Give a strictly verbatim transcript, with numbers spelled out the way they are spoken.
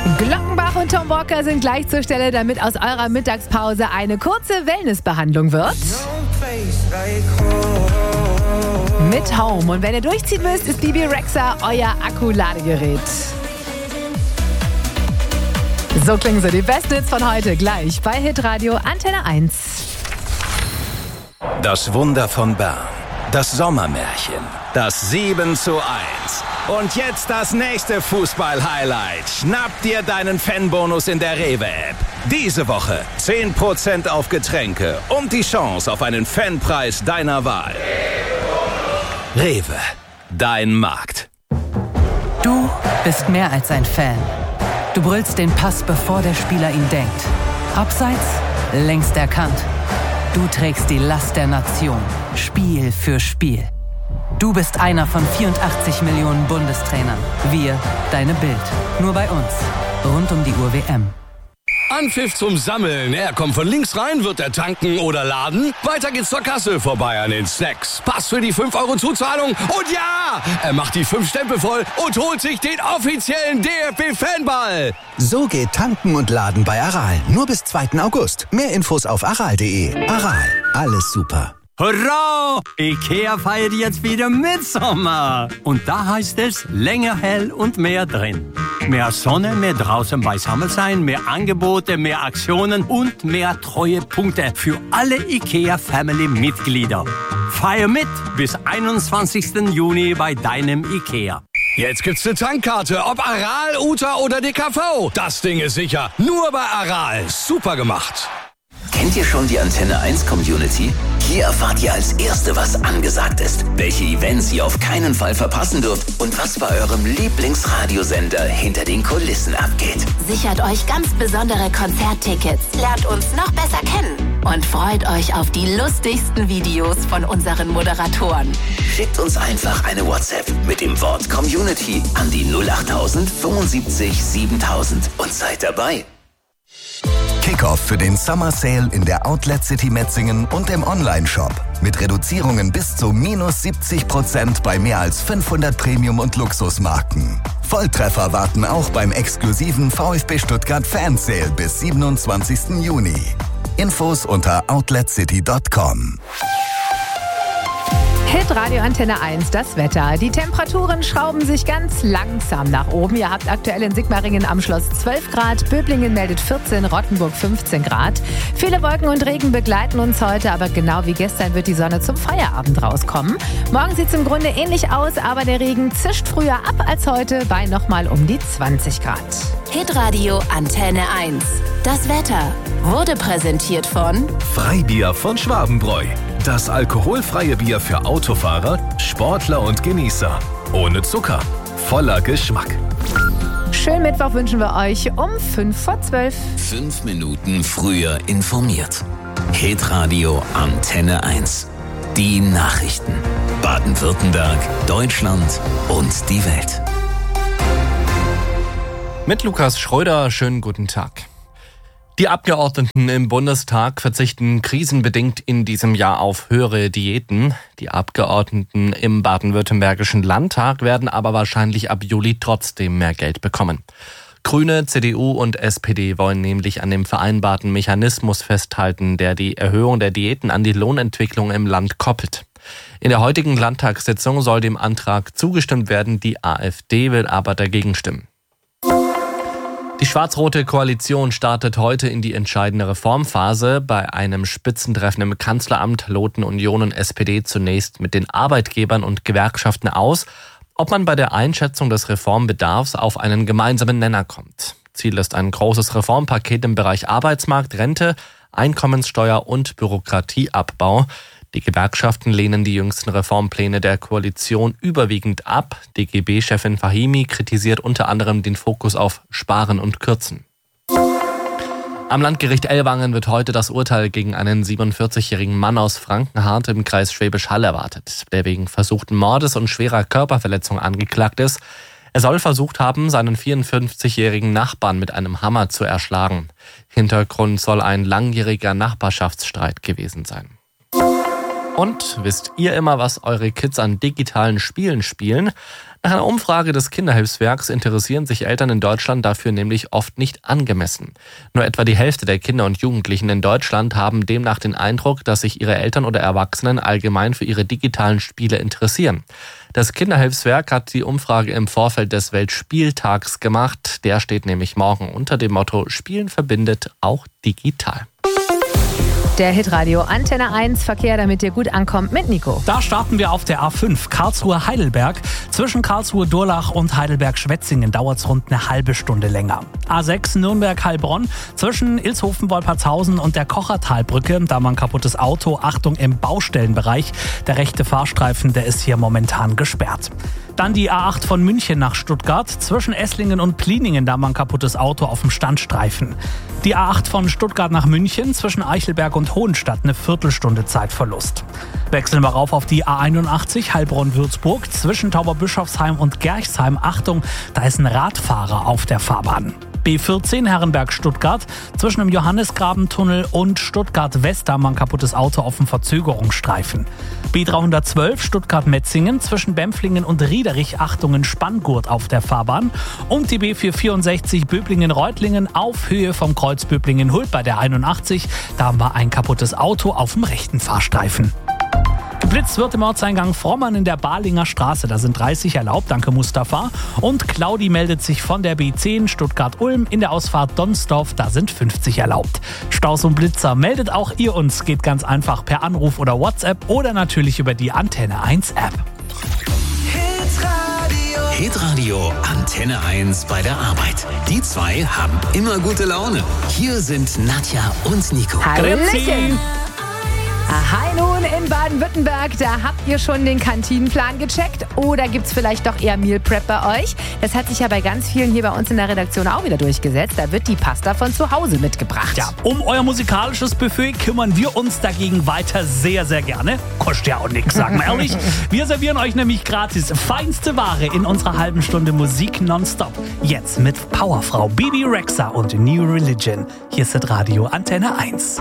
Glockenbach und Tom Walker sind gleich zur Stelle, damit aus eurer Mittagspause eine kurze Wellnessbehandlung wird. Mit Home. Und wenn ihr durchziehen müsst, ist Bibi Rexha euer Akkuladegerät. So klingen sie die besten Hits von heute gleich bei Hitradio Antenne eins. Das Wunder von Bern. Das Sommermärchen. Das sieben zu eins. Und jetzt das nächste Fußball-Highlight. Schnapp dir deinen Fanbonus in der Rewe-App. Diese Woche zehn Prozent auf Getränke und die Chance auf einen Fanpreis deiner Wahl. Rewe, dein Markt. Du bist mehr als ein Fan. Du brüllst den Pass, bevor der Spieler ihn denkt. Abseits, längst erkannt. Du trägst die Last der Nation, Spiel für Spiel. Du bist einer von vierundachtzig Millionen Bundestrainern. Wir, deine Bild. Nur bei uns. Rund um die Uhr W M. Anpfiff zum Sammeln. Er kommt von links rein, wird er tanken oder laden. Weiter geht's zur Kasse, vorbei an den Snacks. Pass für die fünf Euro Zuzahlung. Und ja, er macht die fünf Stempel voll und holt sich den offiziellen D F B-Fanball. So geht Tanken und Laden bei Aral. Nur bis zweiten August. Mehr Infos auf aral punkt de. Aral, alles super. Hurra! IKEA feiert jetzt wieder Mitsommer. Und da heißt es länger hell und mehr drin. Mehr Sonne, mehr draußen beisammen sein, mehr Angebote, mehr Aktionen und mehr Treuepunkte für alle IKEA-Family-Mitglieder. Feier mit bis einundzwanzigsten Juni bei deinem IKEA. Jetzt gibt's eine Tankkarte, ob Aral, Uta oder D K V. Das Ding ist sicher. Nur bei Aral. Super gemacht. Kennt ihr schon die Antenne eins Community? Hier erfahrt ihr als Erste, was angesagt ist, welche Events ihr auf keinen Fall verpassen dürft und was bei eurem Lieblingsradiosender hinter den Kulissen abgeht. Sichert euch ganz besondere Konzerttickets, lernt uns noch besser kennen und freut euch auf die lustigsten Videos von unseren Moderatoren. Schickt uns einfach eine WhatsApp mit dem Wort Community an die null achttausend fünfundsiebzig siebentausend und seid dabei. Kickoff für den Summer Sale in der Outlet City Metzingen und im Online-Shop. Mit Reduzierungen bis zu minus siebzig Prozent bei mehr als fünfhundert Premium- und Luxusmarken. Volltreffer warten auch beim exklusiven VfB Stuttgart Fan Sale bis siebenundzwanzigsten Juni. Infos unter outlet city punkt com. Hitradio Antenne eins, das Wetter. Die Temperaturen schrauben sich ganz langsam nach oben. Ihr habt aktuell in Sigmaringen am Schloss zwölf Grad, Böblingen meldet vierzehn, Rottenburg fünfzehn Grad. Viele Wolken und Regen begleiten uns heute, aber genau wie gestern wird die Sonne zum Feierabend rauskommen. Morgen sieht es im Grunde ähnlich aus, aber der Regen zischt früher ab als heute bei nochmal um die zwanzig Grad. Hitradio Antenne eins. Das Wetter wurde präsentiert von Freibier von Schwabenbräu. Das alkoholfreie Bier für Autofahrer, Sportler und Genießer. Ohne Zucker, voller Geschmack. Schönen Mittwoch wünschen wir euch um fünf vor zwölf. Fünf Minuten früher informiert. Hitradio Antenne eins. Die Nachrichten. Baden-Württemberg, Deutschland und die Welt. Mit Lukas Schröder, schönen guten Tag. Die Abgeordneten im Bundestag verzichten krisenbedingt in diesem Jahr auf höhere Diäten. Die Abgeordneten im baden-württembergischen Landtag werden aber wahrscheinlich ab Juli trotzdem mehr Geld bekommen. Grüne, C D U und S P D wollen nämlich an dem vereinbarten Mechanismus festhalten, der die Erhöhung der Diäten an die Lohnentwicklung im Land koppelt. In der heutigen Landtagssitzung soll dem Antrag zugestimmt werden, die AfD will aber dagegen stimmen. Die schwarz-rote Koalition startet heute in die entscheidende Reformphase. Bei einem Spitzentreffen im Kanzleramt loten Union und S P D zunächst mit den Arbeitgebern und Gewerkschaften aus, ob man bei der Einschätzung des Reformbedarfs auf einen gemeinsamen Nenner kommt. Ziel ist ein großes Reformpaket im Bereich Arbeitsmarkt, Rente, Einkommenssteuer und Bürokratieabbau. Die Gewerkschaften lehnen die jüngsten Reformpläne der Koalition überwiegend ab. D G B-Chefin Fahimi kritisiert unter anderem den Fokus auf Sparen und Kürzen. Am Landgericht Ellwangen wird heute das Urteil gegen einen siebenundvierzigjährigen Mann aus Frankenhardt im Kreis Schwäbisch Hall erwartet, der wegen versuchten Mordes und schwerer Körperverletzung angeklagt ist. Er soll versucht haben, seinen vierundfünfzigjährigen Nachbarn mit einem Hammer zu erschlagen. Hintergrund soll ein langjähriger Nachbarschaftsstreit gewesen sein. Und wisst ihr immer, was eure Kids an digitalen Spielen spielen? Nach einer Umfrage des Kinderhilfswerks interessieren sich Eltern in Deutschland dafür nämlich oft nicht angemessen. Nur etwa die Hälfte der Kinder und Jugendlichen in Deutschland haben demnach den Eindruck, dass sich ihre Eltern oder Erwachsenen allgemein für ihre digitalen Spiele interessieren. Das Kinderhilfswerk hat die Umfrage im Vorfeld des Weltspieltags gemacht. Der steht nämlich morgen unter dem Motto Spielen verbindet, auch digital. Der Hitradio Antenne eins Verkehr, damit ihr gut ankommt mit Nico. Da starten wir auf der A fünf Karlsruhe-Heidelberg. Zwischen Karlsruhe-Durlach und Heidelberg-Schwetzingen dauert es rund eine halbe Stunde länger. A sechs Nürnberg-Heilbronn. Zwischen Ilshofen-Wolpertshausen und der Kochertalbrücke. Da war ein kaputtes Auto. Achtung im Baustellenbereich. Der rechte Fahrstreifen, der ist hier momentan gesperrt. Dann die A acht von München nach Stuttgart. Zwischen Esslingen und Pliningen, da war ein kaputtes Auto auf dem Standstreifen. Die A acht von Stuttgart nach München, zwischen Eichelberg und Hohenstadt eine Viertelstunde Zeitverlust. Wechseln wir rauf auf die A einundachtzig Heilbronn-Würzburg. Zwischen Tauberbischofsheim und Gerchsheim, Achtung, da ist ein Radfahrer auf der Fahrbahn. B vierzehn Herrenberg-Stuttgart. Zwischen dem Johannisgrabentunnel und Stuttgart-West haben wir ein kaputtes Auto auf dem Verzögerungsstreifen. B dreihundertzwölf Stuttgart-Metzingen. Zwischen Bempflingen und Riederich, Achtung, ein Spanngurt auf der Fahrbahn. Und die B vierhundertvierundsechzig Böblingen-Reutlingen auf Höhe vom Kreuz Böblingen-Hult bei der einundachtzig. Da haben wir ein kaputtes Auto auf dem rechten Fahrstreifen. Geblitzt wird im Ortseingang Frommern in der Balinger Straße. Da sind dreißig erlaubt, danke Mustafa. Und Claudi meldet sich von der B zehn Stuttgart-Ulm in der Ausfahrt Donsdorf. Da sind fünfzig erlaubt. Staus und Blitzer, meldet auch ihr uns. Geht ganz einfach per Anruf oder WhatsApp oder natürlich über die Antenne eins App. Hitradio. Hitradio Antenne eins bei der Arbeit. Die zwei haben immer gute Laune. Hier sind Nadja und Nico. Hallöchen! Hi nun in Baden-Württemberg, da habt ihr schon den Kantinenplan gecheckt oder gibt's vielleicht doch eher Meal Prep bei euch? Das hat sich ja bei ganz vielen hier bei uns in der Redaktion auch wieder durchgesetzt. Da wird die Pasta von zu Hause mitgebracht. Ja, um euer musikalisches Buffet kümmern wir uns dagegen weiter sehr, sehr gerne. Kostet ja auch nichts, sagen wir ehrlich. Wir servieren euch nämlich gratis feinste Ware in unserer halben Stunde Musik nonstop. Jetzt mit Powerfrau Bibi Rexha und New Religion. Hier ist das Radio Antenne eins.